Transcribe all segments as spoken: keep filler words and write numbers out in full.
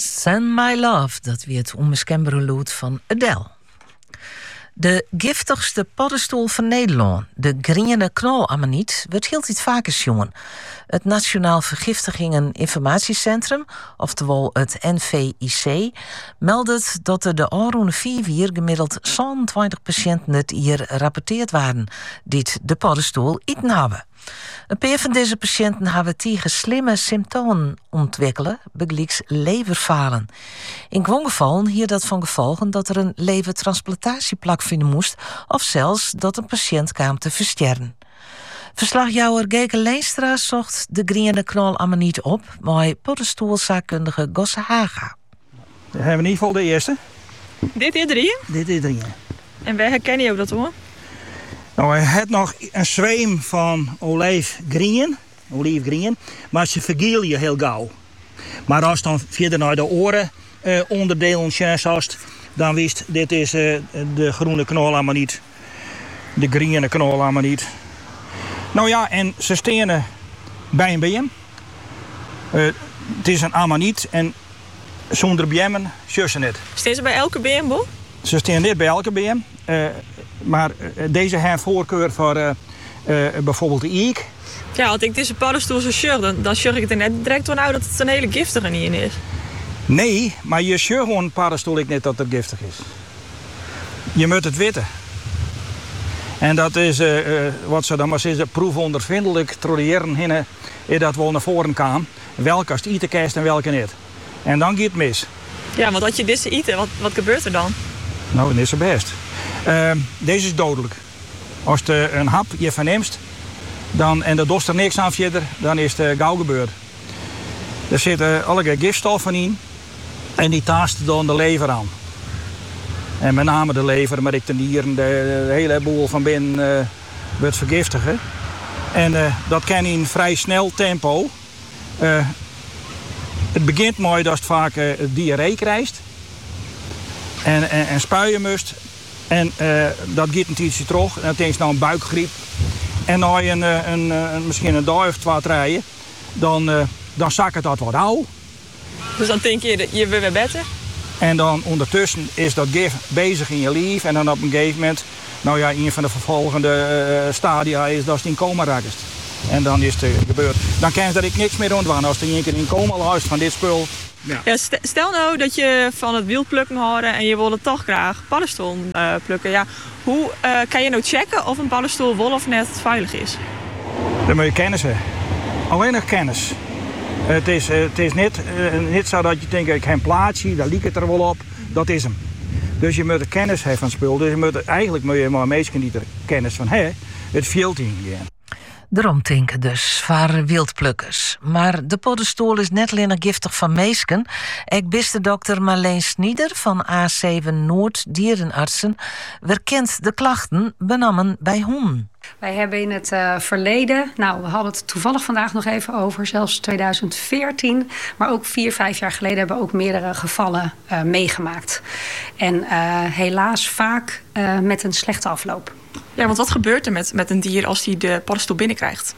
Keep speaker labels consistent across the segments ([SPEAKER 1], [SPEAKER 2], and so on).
[SPEAKER 1] Send My Love, dat weer het onmiskenbare lied van Adele. De giftigste paddenstoel van Nederland, de griene knolammoniet, wordt heel iets vaker jongen. Het Nationaal Vergiftigingen Informatiecentrum, oftewel het N V I C, meldt dat er de afgelopen vier jaar gemiddeld zevenentwintig patiënten het hier rapporteerd waren die de paddenstoel eten hebben. Een paar van deze patiënten hebben tegen slimme symptomen ontwikkelen, begelijks leverfalen. In gewoon gevallen hier dat van gevolgen dat er een levertransplantatieplak vinden moest, of zelfs dat een patiënt kwam te versterren. Verslagjouwer Geke Leenstra zocht de griene knolammoniet op, maar paddenstoelzaakkundige Gosse Haga.
[SPEAKER 2] We hebben in ieder geval de eerste.
[SPEAKER 3] Dit is drieën?
[SPEAKER 2] Dit is drieën.
[SPEAKER 3] En waar herken je ook dat hoor?
[SPEAKER 2] Nou, hij had nog een zweem van olijfgroen, olijfgroen, maar ze vergiel je heel gauw. Maar als dan verder naar de oren uh, onderdelen zast, dan wist dit is uh, de groene knolammoniet, de griene knolammoniet. Nou ja, en ze stenen bij een B M. Uh, het is een ammoniet en zonder B M'en zussen het.
[SPEAKER 3] Staan ze bij elke B M, Bo?
[SPEAKER 2] Ze staan niet bij elke B M. Uh, maar uh, deze hebben voorkeur voor uh, uh, bijvoorbeeld de eek.
[SPEAKER 3] Ja, want ik deze paddenstoel zo sjur, dan, dan sjur ik het er net direct van uit dat het een hele giftige niet in is.
[SPEAKER 2] Nee, maar je sjur gewoon een paddenstoel ik niet dat het giftig is. Je moet het weten. En dat is uh, uh, wat ze dan maar zeggen, proefondervindelijk troleren hinnen, is dat wel naar voren kan. Welke als het eten krijgt en welke niet. En dan gaat het mis.
[SPEAKER 3] Ja, want als je dit eten, wat, wat gebeurt er dan?
[SPEAKER 2] Nou, dan is het best. Uh, deze is dodelijk. Als je een hap je verneemt dan, en er dost er niks aan verder, dan is het gauw gebeurd. Er zitten allerlei gifstoffen in en die taasten dan de lever aan. En met name de lever, maar ik de nieren, de, de hele boel van binnen uh, wordt vergiftigen. En uh, dat kan in vrij snel tempo. Uh, het begint mooi dat het vaak uh, diarree krijgt. En, en, en spuien moest. En uh, dat gaat een tijdje terug. En dan is nou een buikgriep. En na een, een, een, misschien een dag of twee rijden, dan, uh, dan zakt het dat wat ouw.
[SPEAKER 3] Dus dan denk je, je wil weer beter?
[SPEAKER 2] En dan ondertussen is dat gif bezig in je lief. En dan op een gegeven moment, nou ja, een van de vervolgende uh, stadia is dat je in coma raakt. En dan is het uh, gebeurd. Dan kan je dat ik niks meer ontwaan als je een keer in coma luistert van dit spul. Ja.
[SPEAKER 3] Ja, stel nou dat je van het wild plukken houden en je wil het toch graag paddenstoel uh, plukken. Ja, hoe uh, kan je nou checken of een paddenstoel wel of net veilig is?
[SPEAKER 2] Dan moet je kennis hebben. Alleen nog kennis. Het is, het is niet, uh, niet zo dat je denkt, ik heb een plaatsje, daar liep het er wel op. Dat is hem. Dus je moet kennis hebben van het spul. Dus je moet, eigenlijk moet je maar meestal niet er kennis van hebben. Het valt in je.
[SPEAKER 1] Daarom denken dus voor wildplukkers. Maar de paddenstoel is net alleen giftig van meesken. Ik biste dokter Marleen Snieder van A zeven Noord Dierenartsen werkent de klachten benammen bij honden.
[SPEAKER 4] Wij hebben in het uh, verleden, nou we hadden het toevallig vandaag nog even over, zelfs twintig veertien, maar ook vier, vijf jaar geleden hebben we ook meerdere gevallen uh, meegemaakt. En uh, helaas vaak uh, met een slechte afloop.
[SPEAKER 3] Ja, want wat gebeurt er met, met een dier als hij de paddenstoel binnenkrijgt?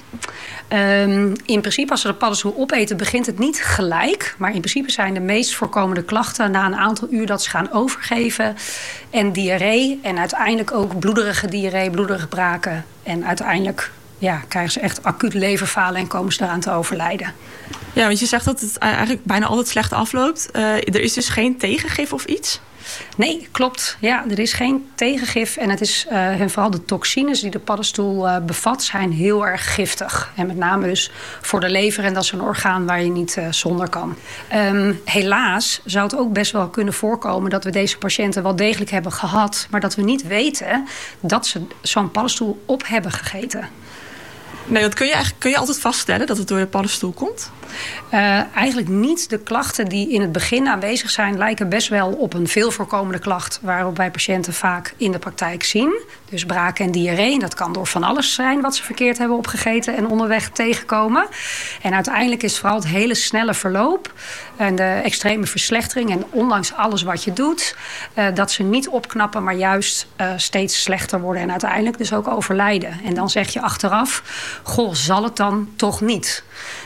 [SPEAKER 4] Um, in principe, als ze de paddenstoel opeten, begint het niet gelijk. Maar in principe zijn de meest voorkomende klachten na een aantal uur dat ze gaan overgeven. En diarree. En uiteindelijk ook bloederige diarree, bloederige braken. En uiteindelijk ja, krijgen ze echt acuut leverfalen en komen ze eraan te overlijden.
[SPEAKER 3] Ja, want je zegt dat het eigenlijk bijna altijd slecht afloopt. Uh, er is dus geen tegengif of iets?
[SPEAKER 4] Nee, klopt. Ja, er is geen tegengif. En het is uh, en vooral de toxines die de paddenstoel uh, bevat, zijn heel erg giftig. En met name dus voor de lever. En dat is een orgaan waar je niet uh, zonder kan. Um, helaas zou het ook best wel kunnen voorkomen dat we deze patiënten wel degelijk hebben gehad, maar dat we niet weten dat ze zo'n paddenstoel op hebben gegeten.
[SPEAKER 3] Nee, want kun je, eigenlijk, kun je altijd vaststellen dat het door de paddenstoel komt?
[SPEAKER 4] Uh, eigenlijk niet. De klachten die in het begin aanwezig zijn lijken best wel op een veel voorkomende klacht waarop wij patiënten vaak in de praktijk zien. Dus braken en diarree. Dat kan door van alles zijn wat ze verkeerd hebben opgegeten en onderweg tegenkomen. En uiteindelijk is het vooral het hele snelle verloop en de extreme verslechtering. En ondanks alles wat je doet, uh, dat ze niet opknappen, maar juist uh, steeds slechter worden en uiteindelijk dus ook overlijden. En dan zeg je achteraf, goh, zal het dan toch niet?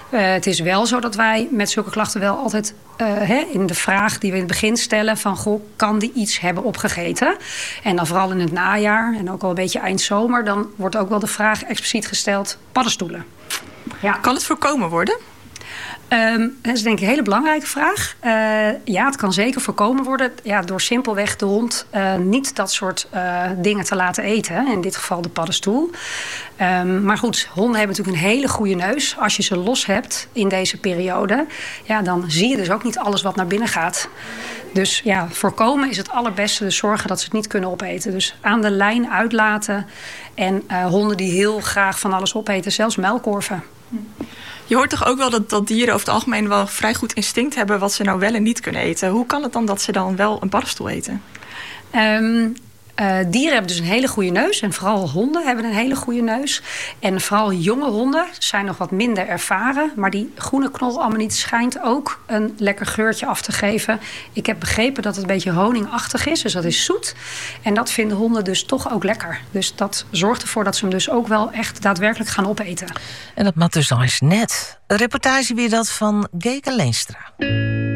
[SPEAKER 4] Uh, het is wel zo dat wij met zulke klachten wel altijd uh, hè, in de vraag die we in het begin stellen van goh, kan die iets hebben opgegeten? En dan vooral in het najaar en ook al een beetje eind zomer, dan wordt ook wel de vraag expliciet gesteld paddenstoelen.
[SPEAKER 3] Ja. Kan het voorkomen worden?
[SPEAKER 4] Um, dat is denk ik een hele belangrijke vraag. Uh, ja, het kan zeker voorkomen worden ja, door simpelweg de hond uh, niet dat soort uh, dingen te laten eten. In dit geval de paddenstoel. Um, maar goed, honden hebben natuurlijk een hele goede neus. Als je ze los hebt in deze periode, ja, dan zie je dus ook niet alles wat naar binnen gaat. Dus ja, voorkomen is het allerbeste. Dus zorgen dat ze het niet kunnen opeten. Dus aan de lijn uitlaten. En uh, honden die heel graag van alles opeten, zelfs melkkorven.
[SPEAKER 3] Je hoort toch ook wel dat, dat dieren over het algemeen wel vrij goed instinct hebben wat ze nou wel en niet kunnen eten. Hoe kan het dan dat ze dan wel een paddenstoel eten?
[SPEAKER 4] Um, uh, dieren hebben dus een hele goede neus. En vooral honden hebben een hele goede neus. En vooral jonge honden zijn nog wat minder ervaren. Maar die groene knolammoniet schijnt ook een lekker geurtje af te geven. Ik heb begrepen dat het een beetje honingachtig is. Dus dat is zoet. En dat vinden honden dus toch ook lekker. Dus dat zorgt ervoor dat ze hem dus ook wel echt daadwerkelijk gaan opeten.
[SPEAKER 1] En dat mat dus al eens net. Een reportage weer dat van Geke Leenstra.